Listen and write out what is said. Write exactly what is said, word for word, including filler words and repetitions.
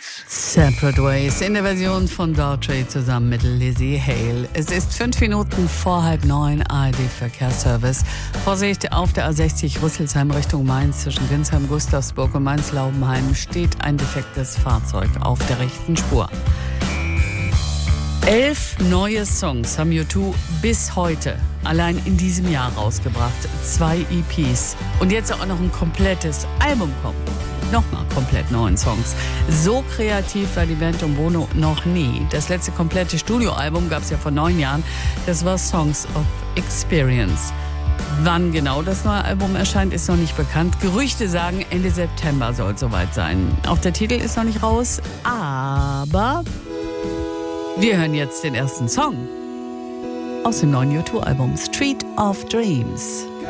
Separate Ways in der Version von Daughtry zusammen mit Lizzie Hale. Es ist fünf Minuten vor halb neun, A R D-Verkehrsservice. Vorsicht, auf der A sechzig Rüsselsheim Richtung Mainz zwischen Winsheim, Gustavsburg und Mainz-Laubenheim steht ein defektes Fahrzeug auf der rechten Spur. Elf neue Songs haben U zwei bis heute allein in diesem Jahr rausgebracht. Zwei E Ps. Und jetzt auch noch ein komplettes Album kommt. Nochmal komplett neuen Songs. So kreativ war die Band um Bono noch nie. Das letzte komplette Studioalbum gab es ja vor neun Jahren. Das war Songs of Experience. Wann genau das neue Album erscheint, ist noch nicht bekannt. Gerüchte sagen, Ende September soll es soweit sein. Auch der Titel ist noch nicht raus, aber wir hören jetzt den ersten Song aus dem neuen U zwei Album Street of Dreams.